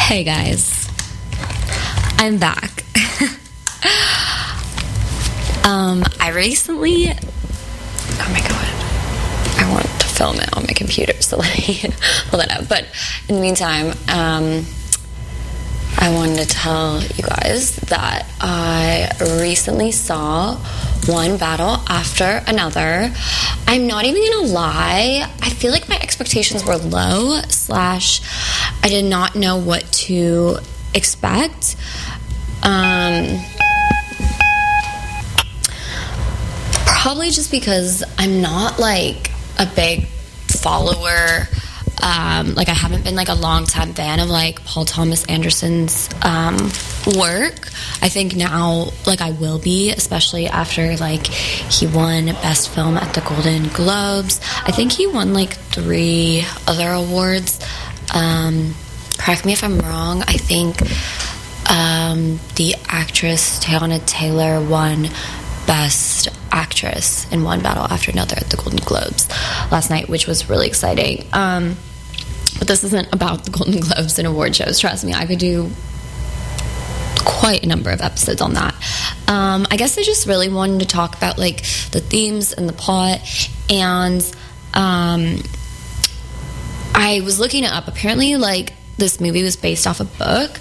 Hey guys, I'm back. I recently, oh my god, I want to film it on my computer, so let me pull that up. But in the meantime, I wanted to tell you guys that I recently saw One Battle After Another. I'm not even gonna lie, I feel like my expectations were low, / I did not know what to expect. Probably just because I'm not like a big follower. Like I haven't been like a long time fan of like Paul Thomas Anderson's work. I think now like I will be, especially after like he won Best Film at the Golden Globes. I think he won like 3 other awards. Correct me if I'm wrong. I think the actress Teyana Taylor won Best Actress in One Battle After Another at the Golden Globes last night, which was really exciting. But this isn't about the Golden Globes and award shows. Trust me, I could do quite a number of episodes on that. I guess I just really wanted to talk about like the themes and the plot, and I was looking it up. Apparently, like this movie was based off a book.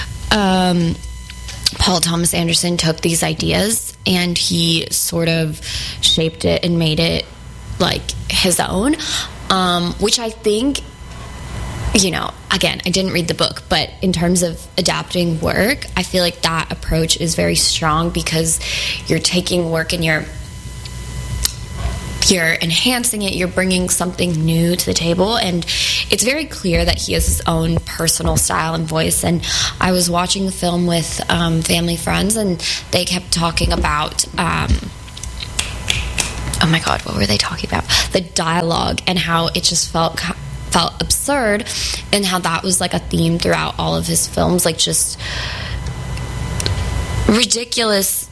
Paul Thomas Anderson took these ideas and he sort of shaped it and made it like his own, which I think, you know, again, I didn't read the book, but in terms of adapting work, I feel like that approach is very strong because you're taking work and you're enhancing it, you're bringing something new to the table, and it's very clear that he has his own personal style and voice. And I was watching the film with family friends, and they kept talking about oh my god, what were they talking about? The dialogue and how it just felt absurd, and how that was like a theme throughout all of his films, like just ridiculous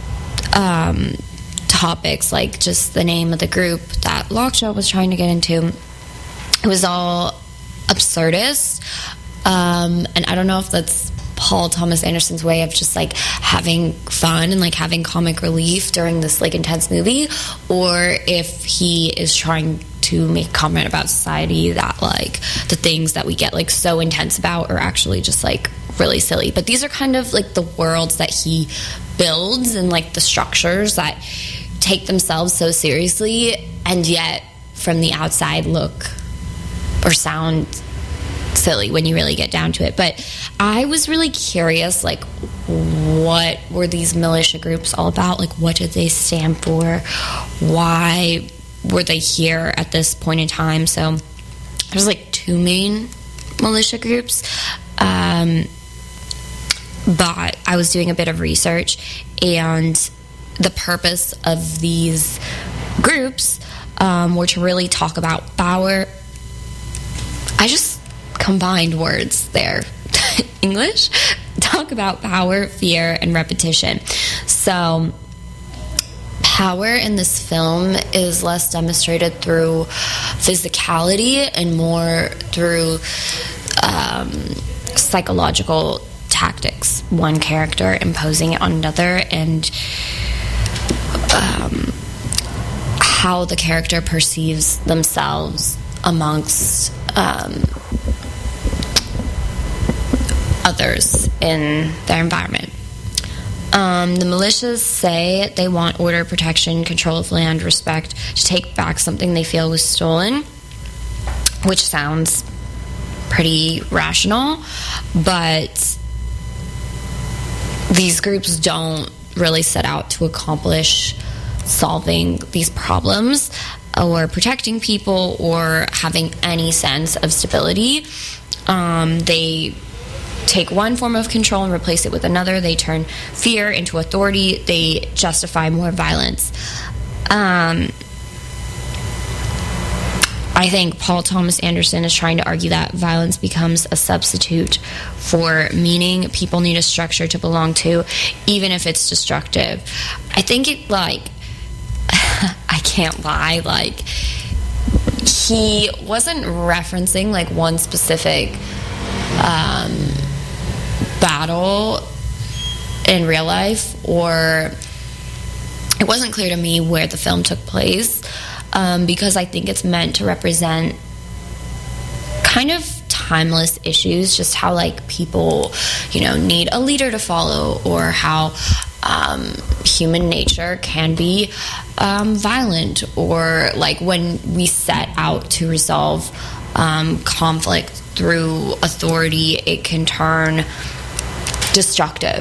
topics, like just the name of the group that Lockjaw was trying to get into. It was all absurdist, and I don't know if that's Paul Thomas Anderson's way of just like having fun and like having comic relief during this like intense movie, or if he is trying to make a comment about society that like the things that we get like so intense about are actually just like really silly. But these are kind of like the worlds that he builds and like the structures that take themselves so seriously and yet from the outside look or sound silly when you really get down to it. But I was really curious, like, what were these militia groups all about? Like, what did they stand for? Why were they here at this point in time? So there's like 2 main militia groups, but I was doing a bit of research, and the purpose of these groups were to really talk about power. I just combined words there. English. Talk about power, fear, and repetition. So power in this film is less demonstrated through physicality and more through psychological tactics. One character imposing it on another, and how the character perceives themselves amongst others in their environment. The militias say they want order, protection, control of land, respect, to take back something they feel was stolen, which sounds pretty rational, but these groups don't really set out to accomplish solving these problems or protecting people or having any sense of stability. They take one form of control and replace it with another. They turn fear into authority. They justify more violence. I think Paul Thomas Anderson is trying to argue that violence becomes a substitute for meaning. People need a structure to belong to, even if it's destructive. I think it, like, I can't lie, like, he wasn't referencing, like, one specific battle in real life, or it wasn't clear to me where the film took place, because I think it's meant to represent kind of timeless issues, just how like people, need a leader to follow, or how human nature can be violent, or like when we set out to resolve conflict through authority, it can turn destructive.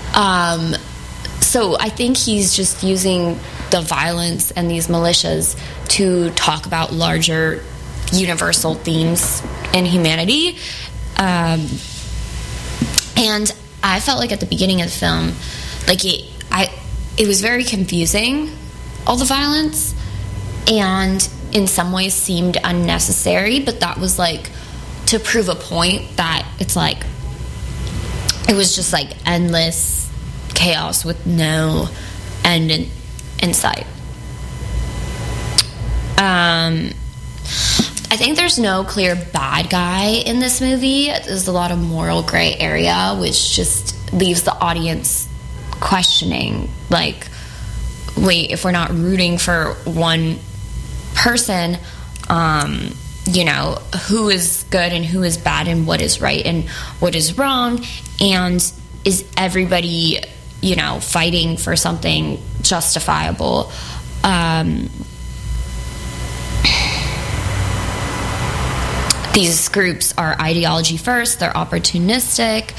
So I think he's just using the violence and these militias to talk about larger universal themes in humanity. And I felt like at the beginning of the film, like it was very confusing, all the violence, and in some ways seemed unnecessary, but that was like to prove a point that it's like it was just like endless chaos with no end in sight. I think there's no clear bad guy in this movie. There's a lot of moral gray area, which just leaves the audience questioning, like, wait, if we're not rooting for one person, who is good and who is bad, and what is right and what is wrong, and is everybody, fighting for something justifiable? These groups are ideology first, they're opportunistic,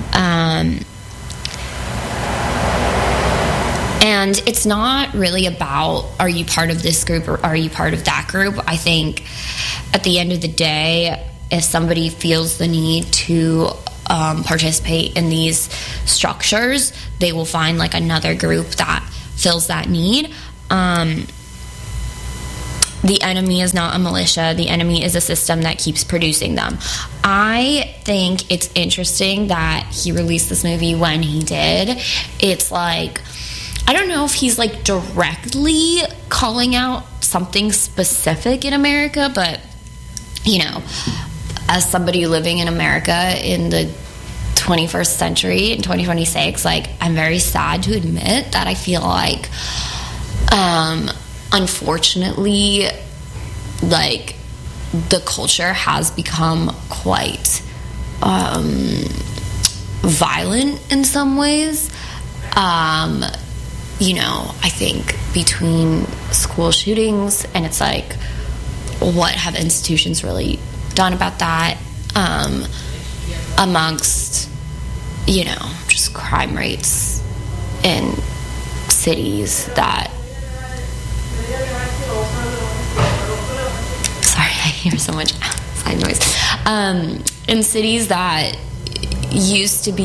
and it's not really about, are you part of this group or are you part of that group? I think at the end of the day, if somebody feels the need to participate in these structures, they will find like another group that fills that need. The enemy is not a militia. The enemy is a system that keeps producing them. I think it's interesting that he released this movie when he did. It's like, I don't know if he's like directly calling out something specific in America, but as somebody living in America in the 21st century, in 2026, like, I'm very sad to admit that I feel like unfortunately, like, the culture has become quite violent in some ways. I think between school shootings, and it's like, what have institutions really done about that, amongst, just crime rates in cities that, sorry, I hear so much outside noise, in cities that used to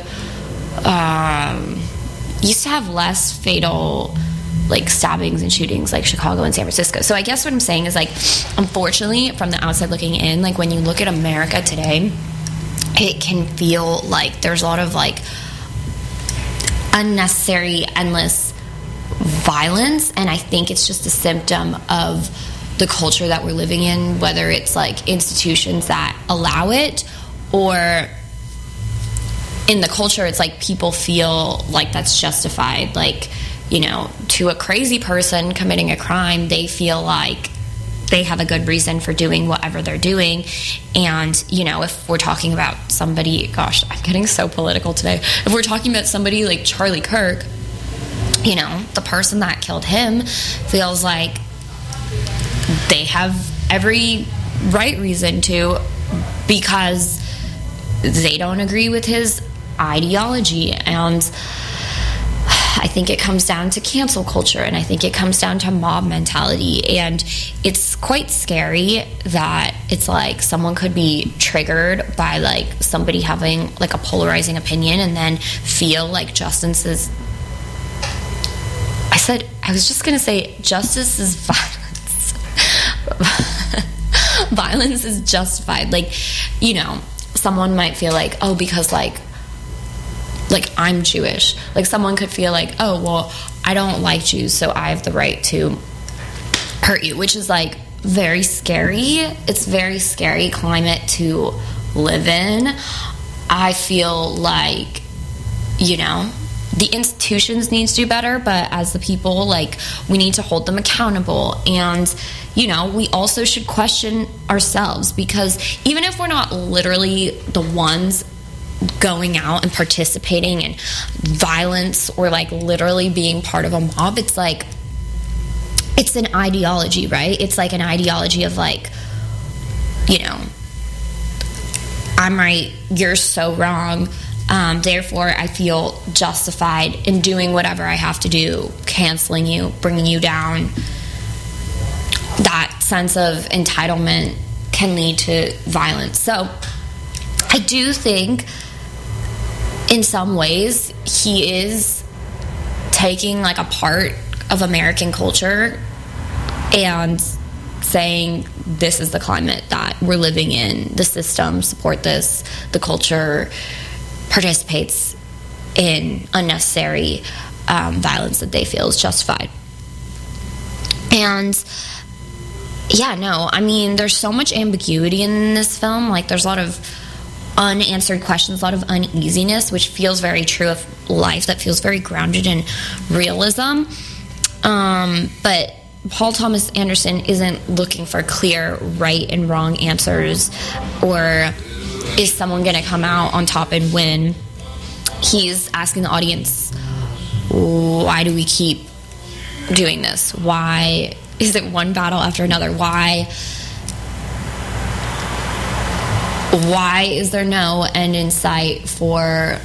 have less fatal, like, stabbings and shootings, like Chicago and San Francisco. So I guess what I'm saying is, like, unfortunately, from the outside looking in, like, when you look at America today, it can feel like there's a lot of, like, unnecessary, endless violence, and I think it's just a symptom of the culture that we're living in, whether it's, like, institutions that allow it, or in the culture, it's like people feel like that's justified. Like, to a crazy person committing a crime, they feel like they have a good reason for doing whatever they're doing. And, if we're talking about somebody, gosh, I'm getting so political today. If we're talking about somebody like Charlie Kirk, the person that killed him feels like they have every right reason to, because they don't agree with his ideology. And I think it comes down to cancel culture, and I think it comes down to mob mentality, and it's quite scary that it's like someone could be triggered by, like, somebody having, like, a polarizing opinion and then feel like justice is violence. Violence is justified. Like, someone might feel like, oh, because like I'm Jewish. Like, someone could feel like, oh, well, I don't like Jews, so I have the right to hurt you, which is, like, very scary. It's very scary climate to live in. I feel like, you know, the institutions need to do better, but as the people, like, we need to hold them accountable. And, you know, we also should question ourselves, because even if we're not literally the ones going out and participating in violence or like literally being part of a mob, it's like, it's an ideology, right? It's like an ideology of like, you know, I'm right, you're so wrong, therefore I feel justified in doing whatever I have to do, canceling you, bringing you down. That sense of entitlement can lead to violence. So I do think in some ways he is taking like a part of American culture and saying, this is the climate that we're living in, the system support this, the culture participates in unnecessary violence that they feel is justified. And yeah, no, I mean, there's so much ambiguity in this film. Like, there's a lot of unanswered questions, a lot of uneasiness, which feels very true of life, that feels very grounded in realism. But Paul Thomas Anderson isn't looking for clear right and wrong answers, or is someone going to come out on top and win. He's asking the audience, why do we keep doing this? Why is it one battle after another? Why is there no end in sight for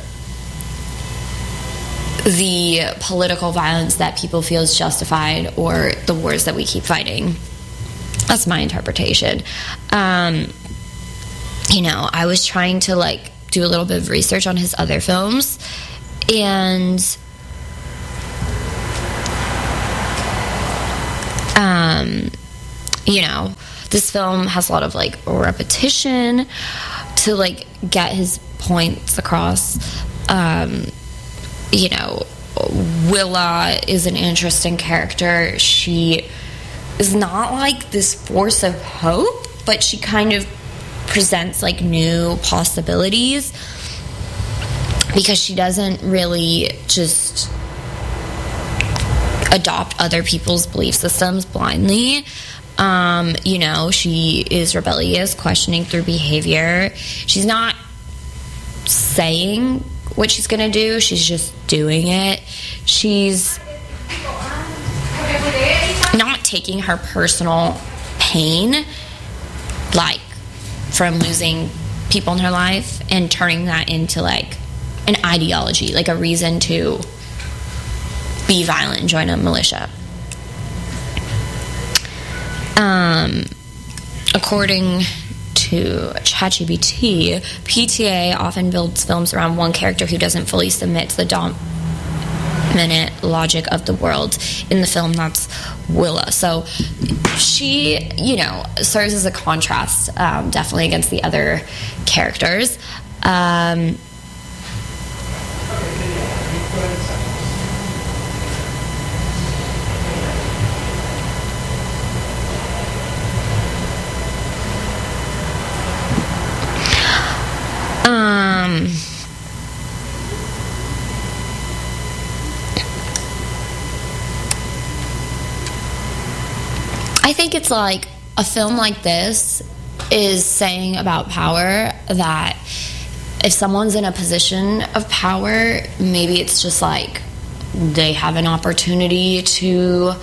the political violence that people feel is justified, or the wars that we keep fighting? That's my interpretation. You know, I was trying to like do a little bit of research on his other films, and you know, this film has a lot of like repetition to like get his points across. You know, Willa is an interesting character. She is not like this force of hope, but she kind of presents like new possibilities, because she doesn't really just adopt other people's belief systems blindly. You know, she is rebellious, questioning through behavior. She's not saying what she's gonna do, she's just doing it. She's not taking her personal pain, like from losing people in her life, and turning that into like an ideology, like a reason to be violent and join a militia. According to ChatGPT, PTA often builds films around one character who doesn't fully submit to the dominant logic of the world. In the film, that's Willa. So she, you know, serves as a contrast, definitely, against the other characters. I think it's like a film like this is saying about power that if someone's in a position of power, maybe it's just like they have an opportunity to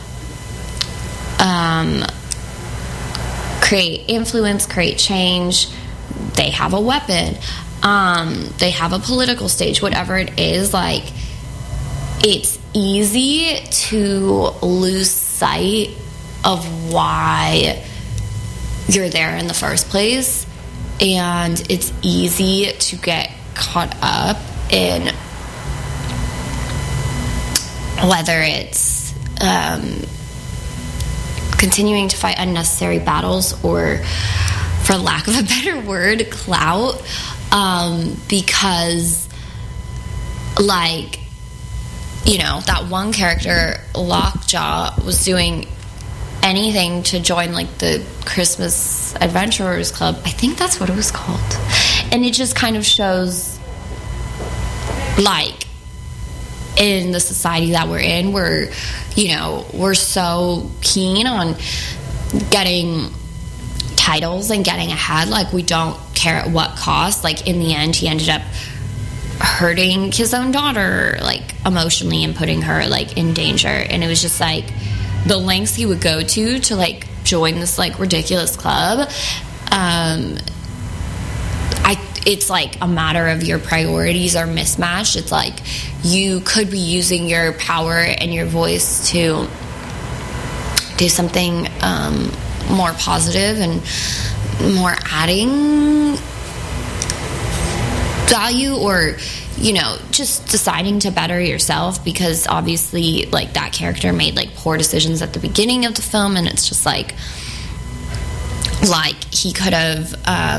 create influence, create change. They have a weapon. They have a political stage, whatever it is. Like, it's easy to lose sight of why you're there in the first place, and it's easy to get caught up in whether it's continuing to fight unnecessary battles, or, for lack of a better word, clout, because, like, you know, that one character, Lockjaw, was doing anything to join like the Christmas Adventurers Club. I think that's what it was called. And it just kind of shows, like, in the society that we're in, we're so keen on getting titles and getting ahead. Like, we don't care at what cost. Like, in the end, he ended up hurting his own daughter, like, emotionally, and putting her, like, in danger. And it was just like the lengths he would go to like join this like ridiculous club. It's like a matter of your priorities are mismatched. It's like you could be using your power and your voice to do something more positive and more adding value, or just deciding to better yourself, because obviously like that character made like poor decisions at the beginning of the film, and it's just like he could have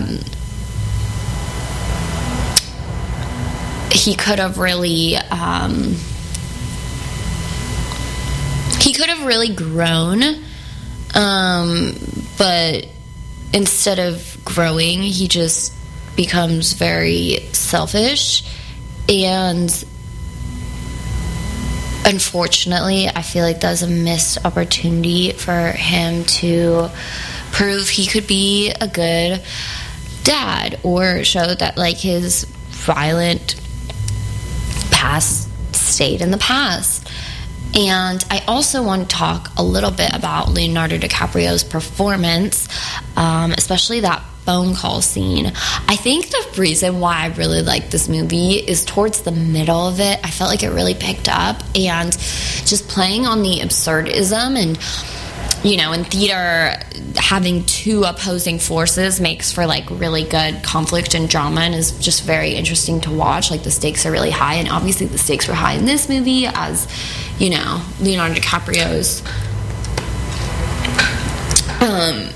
really grown, but instead of growing, he just becomes very selfish. And unfortunately, I feel like that's a missed opportunity for him to prove he could be a good dad, or show that like his violent past stayed in the past. And I also want to talk a little bit about Leonardo DiCaprio's performance, especially that phone call scene. I think the reason why I really like this movie is towards the middle of it. I felt like it really picked up, and just playing on the absurdism, and in theater, having two opposing forces makes for like really good conflict and drama, and is just very interesting to watch. Like, the stakes are really high, and obviously the stakes were high in this movie, as Leonardo DiCaprio's